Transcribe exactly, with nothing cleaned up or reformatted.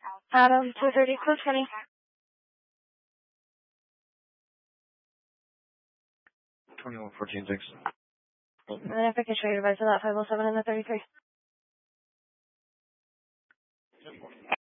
Adam, two thirty, close twenty. twenty-one fourteen, thanks. And then if I can show you advice of that five oh seven and the thirty-three.